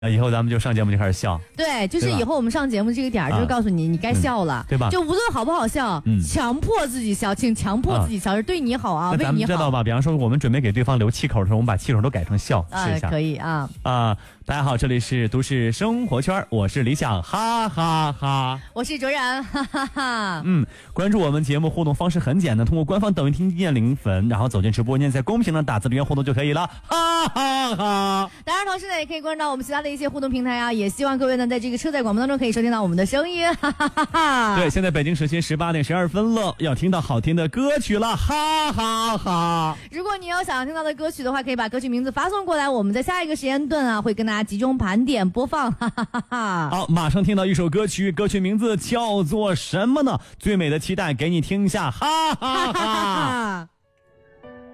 以后咱们就上节目就开始笑。 对，就是以后我们上节目这个点儿，就是告诉你，你该笑了， 对吧？ 就无论好不好笑，强迫自己笑，请强迫自己笑，是对你好啊，为你好。 咱们知道吧？比方说，我们准备给对方留气口的时候，我们把气口都改成笑，试一下。 可以啊。 大家好，这里是都市生活圈，我是李想，哈哈哈。 我是卓然，哈哈哈。 关注我们节目互动方式很简单，通过官方抖音听见0粉，然后走进直播间，在公屏上打字留言互动就可以了，哈哈哈。 当然，同时呢，也可以关注到我们其他的一些互动平台啊，也希望各位呢，在这个车载广播当中可以收听到我们的声音，哈哈哈哈。 对，现在北京时间18点12分了，要听到好听的歌曲了，哈哈哈。 如果你有想要听到的歌曲的话，可以把歌曲名字发送过来，我们在下一个时间段啊，会跟大家集中盘点播放，哈哈哈哈。 好，马上听到一首歌曲，歌曲名字叫做什么呢？最美的期待，给你听一下，哈哈哈哈。